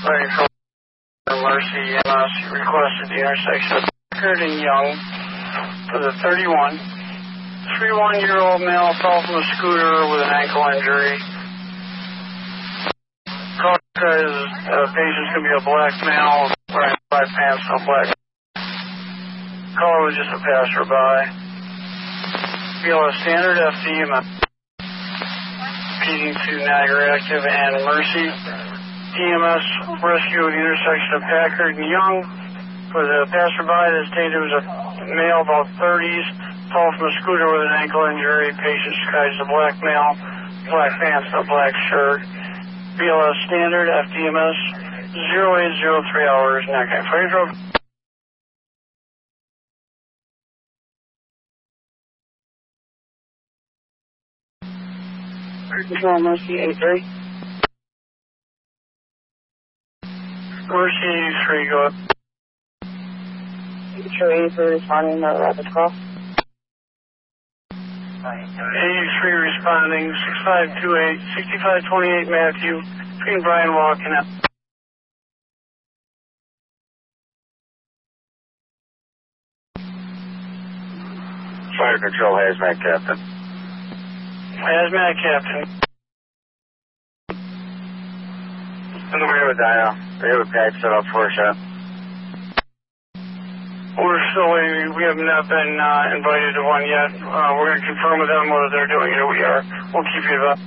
Sorry for Mercy EMS. Requested the intersection of Packard and Young for the 31-year-old male fell from a scooter with an ankle injury. Patient's going to be a black male wearing black pants, no black. Caller was just a passerby. BLS standard FD, feeding to Niagara Active and Mercy. EMS rescue at the intersection of Packard and Young for the passerby that stated it was a male about 30s, fell from a scooter with an ankle injury. Patient describes a black male, black pants, no black shirt. BLS standard FDMS 0803 hours, NACA. Fraser. Control Mercy 83. Mercy 83, go ahead. Control 83 responding to rapid call. 83 responding, 6528, 6528 Matthew, between Brian Walk and Fire Control, Hazmat Captain. Hazmat Captain. We have a dial. We have a patch set up for a shot. We're still waiting. We have not been invited to one yet. We're going to confirm with them whether they're doing it or we are. We'll keep you up.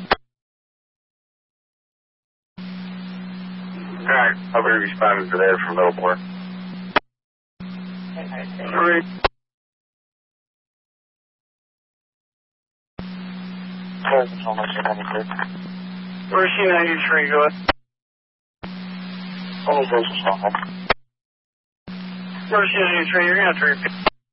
Alright, I'll be responding to that from Middleport. Fire Control, Mercy 93. Mercy 93, go ahead. Only goes to Stockholm. Mercy 93, you're going to have to repeat.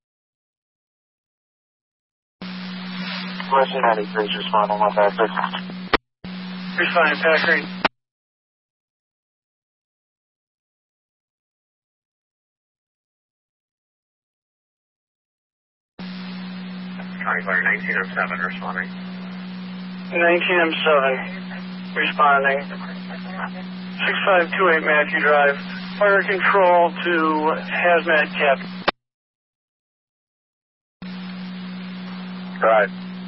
Mercy 93 is responding with Packard. Responding, Packard. Fire 1907 responding. 19M7 responding. 6528 Matthew Drive. Fire Control to Hazmat Captain. Right.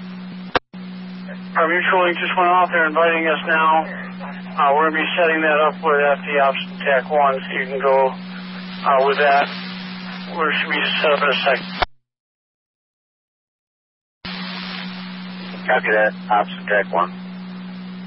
Our mutual link just went off. They're inviting us now. We're going to be setting that up with FD Ops TAC 1, so you can go with that. We should be set up in a second. Copy that. Ops TAC 1.